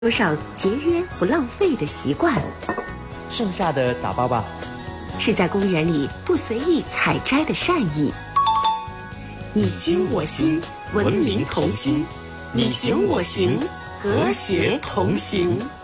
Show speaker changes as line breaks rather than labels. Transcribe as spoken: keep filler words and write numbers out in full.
多少节约不浪费的习惯，
剩下的打包吧。
是在公园里不随意采摘的善意。你心我心，文明同心；你行我行，和谐同行。